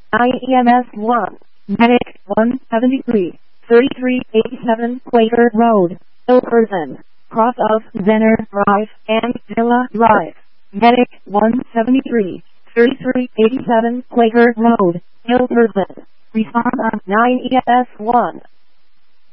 9 EMS 1. Medic 173, 3387 Quaker Road, Ilkerson, cross of Zenner Drive and Villa Drive. Medic 173, 3387 Quaker Road, Ilkerson. Respond on 9 EMS 1.